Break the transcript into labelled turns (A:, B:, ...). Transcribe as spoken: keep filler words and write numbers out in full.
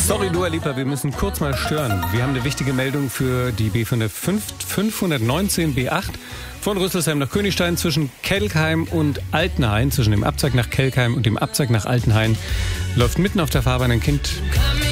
A: Sorry, Dua Lipa, wir müssen kurz mal stören. Wir haben eine wichtige Meldung für die B fünfhundertneunzehn B acht von Rüsselsheim nach Königstein zwischen Kelkheim und Altenhain, zwischen dem Abzweig nach Kelkheim und dem Abzweig nach Altenhain, läuft mitten auf der Fahrbahn ein Kind